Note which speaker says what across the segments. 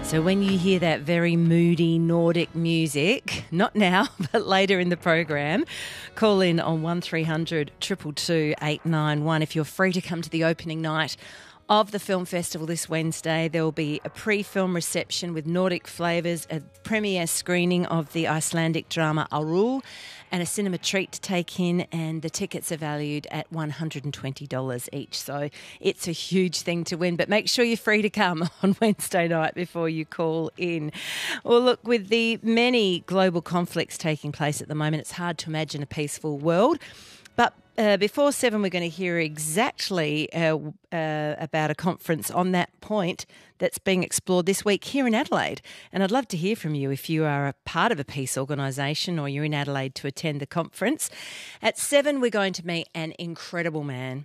Speaker 1: So when you hear that very moody Nordic music, not now, but later in the program, call in on 1300 222 891 if you're free to come to the opening night of the film festival this Wednesday. There will be a pre-film reception with Nordic flavours, a premiere screening of the Icelandic drama Árul, and a cinema treat to take in, and the tickets are valued at $120 each. So it's a huge thing to win, but make sure you're free to come on Wednesday night before you call in. Well, look, with the many global conflicts taking place at the moment, it's hard to imagine a peaceful world. But before 7, we're going to hear exactly about a conference on that point that's being explored this week here in Adelaide. And I'd love to hear from you if you are a part of a peace organisation or you're in Adelaide to attend the conference. At 7, we're going to meet an incredible man.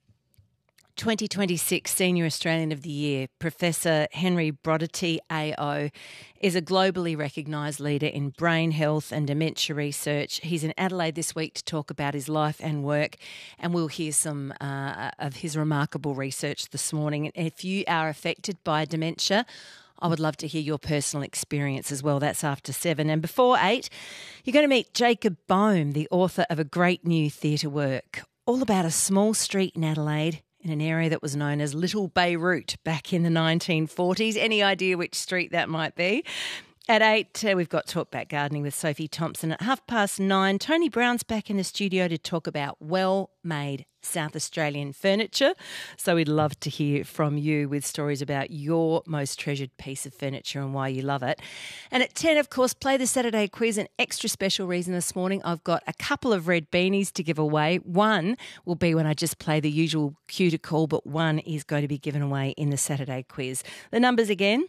Speaker 1: 2026 Senior Australian of the Year, Professor Henry Brodaty AO, is a globally recognised leader in brain health and dementia research. He's in Adelaide this week to talk about his life and work, and we'll hear some of his remarkable research this morning. And if you are affected by dementia, I would love to hear your personal experience as well. That's after 7. And before 8, you're going to meet Jacob Boehm, the author of a great new theatre work, all about a small street in Adelaide in an area that was known as Little Beirut back in the 1940s. Any idea which street that might be? At 8, we've got Talk Back Gardening with Sophie Thompson. At 9:30, Tony Brown's back in the studio to talk about well-made South Australian furniture. So we'd love to hear from you with stories about your most treasured piece of furniture and why you love it. And at 10, of course, play the Saturday quiz. An extra special reason this morning, I've got a couple of red beanies to give away. One will be when I just play the usual cue to call, but one is going to be given away in the Saturday quiz. The numbers again: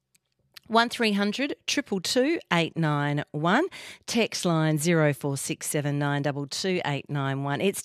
Speaker 1: 1300 222 891, text line 0467 922 891. It's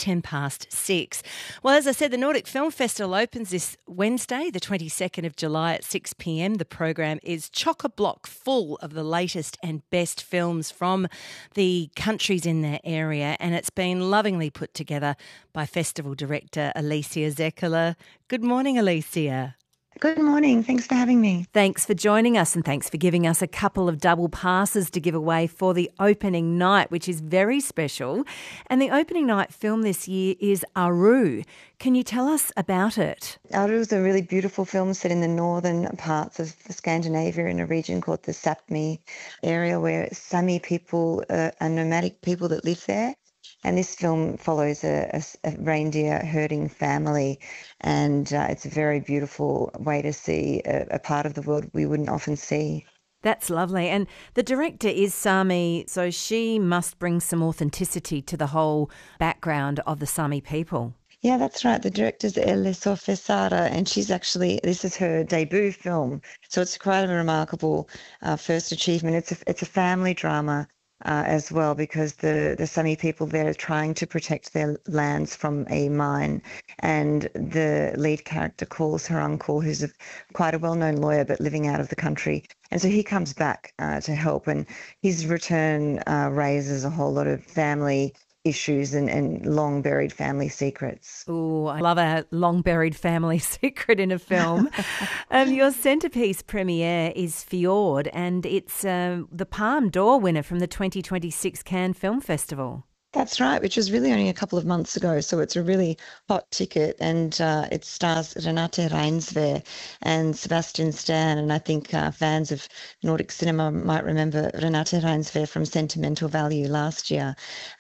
Speaker 1: 6:10. Well, as I said, the Nordic Film Festival opens this Wednesday, the 22nd of July at 6 p.m. The program is chock-a-block full of the latest and best films from the countries in their area, and it's been lovingly put together by festival director Alicia Zekala. Good morning, Alicia.
Speaker 2: Good morning. Thanks for having me.
Speaker 1: Thanks for joining us, and thanks for giving us a couple of double passes to give away for the opening night, which is very special. And the opening night film this year is Árul. Can you tell us about it?
Speaker 2: Árul is a really beautiful film set in the northern parts of Scandinavia in a region called the Sapmi area, where Sami people are nomadic people that live there. And this film follows a reindeer herding family, and it's a very beautiful way to see a part of the world we wouldn't often see.
Speaker 1: That's lovely. And the director is Sami, so she must bring some authenticity to the whole background of the Sami people.
Speaker 2: Yeah, that's right. The director's Elle Sofesara, and this is her debut film. So it's quite a remarkable first achievement. It's a family drama. As well, because the Sami people there are trying to protect their lands from a mine, and the lead character calls her uncle, who's quite a well-known lawyer but living out of the country, and so he comes back to help, and his return raises a whole lot of family issues and long-buried family secrets.
Speaker 1: Oh, I love a long-buried family secret in a film. Your centrepiece premiere is Fjord, and it's the Palme d'Or winner from the 2026 Cannes Film Festival.
Speaker 2: That's right, which was really only a couple of months ago, so it's a really hot ticket, and it stars Renate Reinsve and Sebastian Stan, and I think fans of Nordic cinema might remember Renate Reinsve from Sentimental Value last year,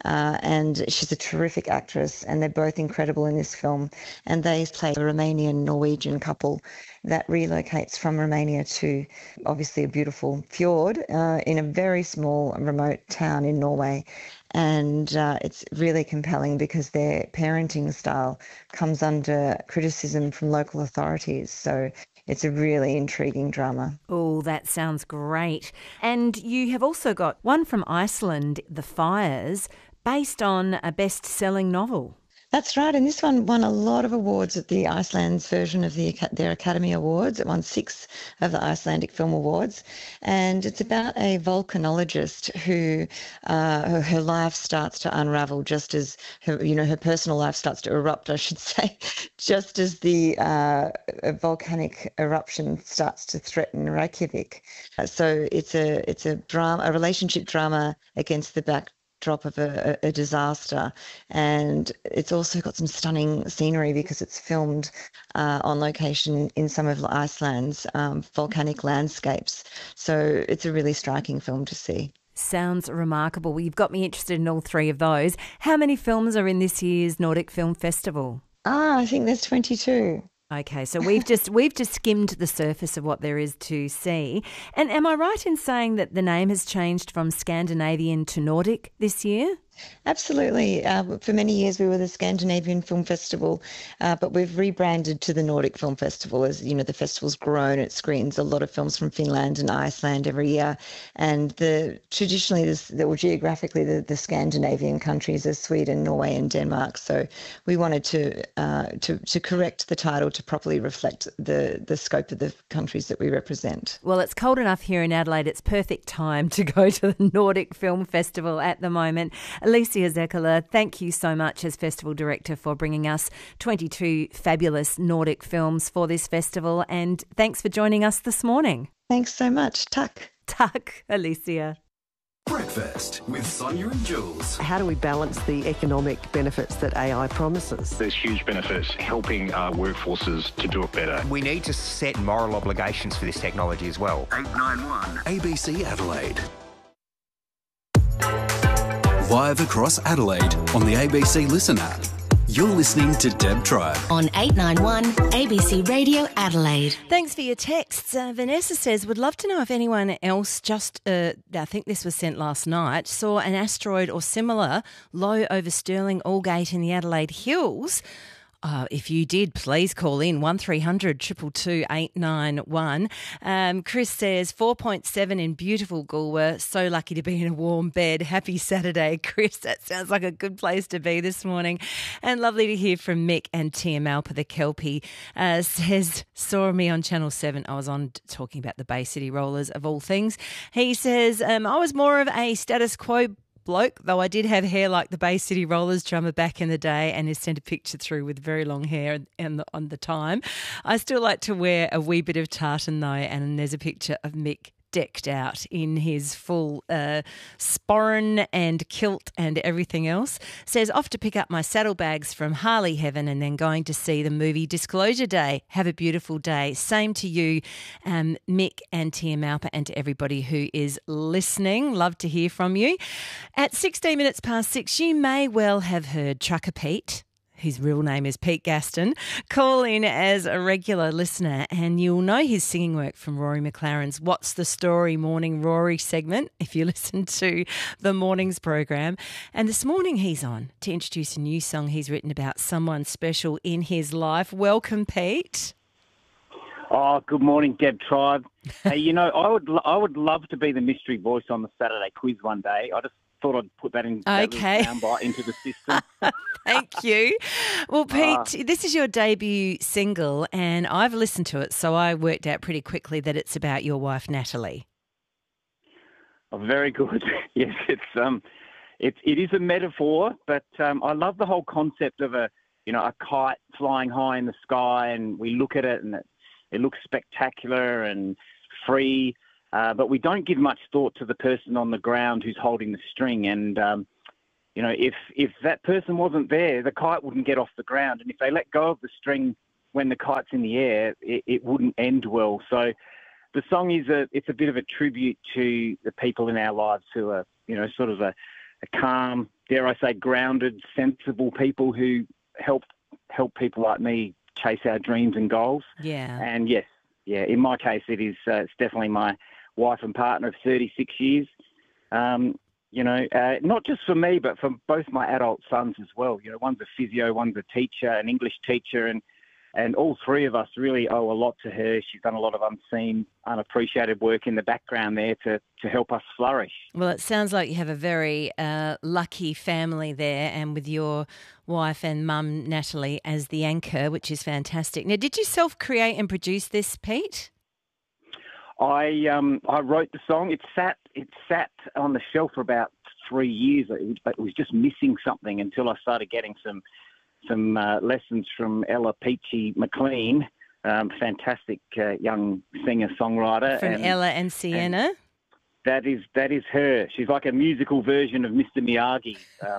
Speaker 2: and she's a terrific actress, and they're both incredible in this film, and they play a Romanian-Norwegian couple that relocates from Romania to obviously a beautiful fjord in a very small remote town in Norway. And it's really compelling because their parenting style comes under criticism from local authorities. So it's a really intriguing drama.
Speaker 1: Oh, that sounds great. And you have also got one from Iceland, The Fires, based on a best-selling novel.
Speaker 2: That's right, and this one won a lot of awards at the Iceland's version of their Academy Awards. It won 6 of the Icelandic Film Awards, and it's about a volcanologist who her life starts to unravel just as her personal life starts to erupt, I should say, just as the volcanic eruption starts to threaten Reykjavik. So it's a drama, a relationship drama against the backdrop of a disaster, and it's also got some stunning scenery because it's filmed on location in some of Iceland's volcanic landscapes. So it's a really striking film to see.
Speaker 1: Sounds remarkable. Well, you've got me interested in all 3 of those. How many films are in this year's Nordic Film Festival?
Speaker 2: I think there's 22.
Speaker 1: Okay, so we've just skimmed the surface of what there is to see. And am I right in saying that the name has changed from Scandinavian to Nordic this year?
Speaker 2: Absolutely. For many years, we were the Scandinavian Film Festival, but we've rebranded to the Nordic Film Festival. As you know, the festival's grown. It screens a lot of films from Finland and Iceland every year. And geographically, the Scandinavian countries are Sweden, Norway, and Denmark. So we wanted to correct the title to properly reflect the scope of the countries that we represent.
Speaker 1: Well, it's cold enough here in Adelaide. It's perfect time to go to the Nordic Film Festival at the moment. Alicia Zekkala, thank you so much as Festival Director for bringing us 22 fabulous Nordic films for this festival, and thanks for joining us this morning.
Speaker 2: Thanks so much. Tuck.
Speaker 1: Tuck, Alicia.
Speaker 3: Breakfast with Sonia and Jules.
Speaker 4: How do we balance the economic benefits that AI promises?
Speaker 5: There's huge benefits helping our workforces to do it better.
Speaker 6: We need to set moral obligations for this technology as well.
Speaker 3: 891 ABC Adelaide. Live across Adelaide on the ABC Listen app. You're listening to Deb Tribe
Speaker 7: on 891 ABC Radio Adelaide.
Speaker 1: Thanks for your texts. Vanessa says, would love to know if anyone else I think this was sent last night, saw an asteroid or similar low over Stirling Aldgate in the Adelaide Hills. If you did, please call in 1300 222 891. Chris says 4.7 in beautiful Goolwa. So lucky to be in a warm bed. Happy Saturday, Chris. That sounds like a good place to be this morning. And lovely to hear from Mick and Tia Malpa, the Kelpie. Says, saw me on Channel 7. I was on talking about the Bay City Rollers of all things. He says, I was more of a status quo bloke, though I did have hair like the Bay City Rollers drummer back in the day, and has sent a picture through with very long hair on the time. I still like to wear a wee bit of tartan though, and there's a picture of Mick decked out in his full sporran and kilt and everything else. Says, off to pick up my saddlebags from Harley Heaven and then going to see the movie Disclosure Day. Have a beautiful day. Same to you, Mick and Tia Malpa, and to everybody who is listening. Love to hear from you. At 16 minutes past 6, you may well have heard Trucker Pete, whose real name is Pete Gaston, call in as a regular listener, and you'll know his singing work from Rory McLaren's What's the Story Morning Rory segment if you listen to the morning's program. And this morning he's on to introduce a new song he's written about someone special in his life. Welcome, Pete.
Speaker 8: Oh, good morning, Deb Tribe. Hey, I would love to be the mystery voice on the Saturday quiz one day. I just thought I'd put that in soundbite into the system.
Speaker 1: Thank you. Well, Pete, this is your debut single, and I've listened to it, so I worked out pretty quickly that it's about your wife, Natalie.
Speaker 8: Oh, very good. Yes, it is a metaphor, but I love the whole concept of a kite flying high in the sky, and we look at it and it looks spectacular and free. But we don't give much thought to the person on the ground who's holding the string. And, if that person wasn't there, the kite wouldn't get off the ground. And if they let go of the string when the kite's in the air, it wouldn't end well. So the song it's a bit of a tribute to the people in our lives who are, sort of a calm, dare I say, grounded, sensible people who help people like me chase our dreams and goals.
Speaker 1: Yeah.
Speaker 8: And yes, in my case, it's definitely my wife and partner of 36 years. Not just for me, but for both my adult sons as well. One's a physio, one's a teacher, an English teacher, and And all three of us really owe a lot to her. She's done a lot of unseen, unappreciated work in the background there to help us flourish.
Speaker 1: Well, it sounds like you have a very lucky family there, and with your wife and mum, Natalie, as the anchor, which is fantastic. Now, did you self-create and produce this, Pete?
Speaker 8: I wrote the song. It sat on the shelf for about 3 years. It was just missing something until I started getting some lessons from Ella Peachy McLean, fantastic young singer-songwriter.
Speaker 1: From Ella and Sienna?
Speaker 8: That is her. She's like a musical version of Mr. Miyagi,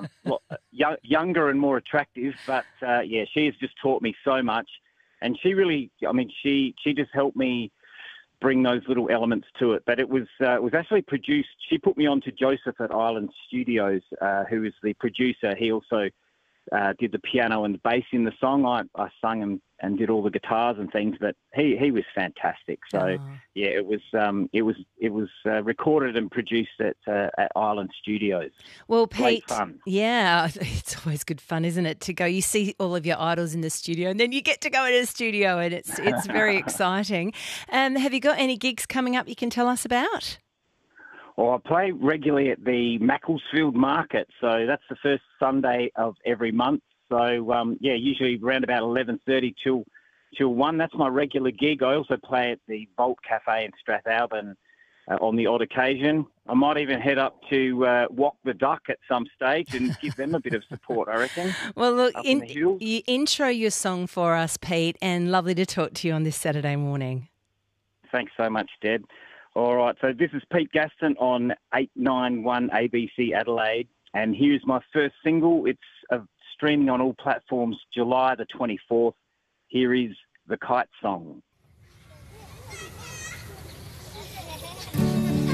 Speaker 8: younger and more attractive. But, she has just taught me so much. And she really, she just helped me bring those little elements to it. But it was actually produced. She put me on to Joseph at Island Studios, who is the producer. He also did the piano and the bass in the song. I sung and did all the guitars and things, but he was fantastic. So it was recorded and produced at Island Studios.
Speaker 1: Well,
Speaker 8: Great
Speaker 1: Pete,
Speaker 8: fun.
Speaker 1: Yeah, it's always good fun, isn't it, to go? You see all of your idols in the studio, and then you get to go into the studio, and it's very exciting. Have you got any gigs coming up you can tell us about?
Speaker 8: Well, I play regularly at the Macclesfield Market, so that's the first Sunday of every month. So, usually around about 11:30 till 1. That's my regular gig. I also play at the Vault Cafe in Strathalbyn on the odd occasion. I might even head up to Walk the Duck at some stage and give them a bit of support, I reckon.
Speaker 1: Well, look,
Speaker 8: you
Speaker 1: intro your song for us, Pete, and lovely to talk to you on this Saturday morning.
Speaker 8: Thanks so much, Deb. All right, so this is Pete Gaston on 891 ABC Adelaide, and here's my first single. It's streaming on all platforms July the 24th. Here is The Kite Song.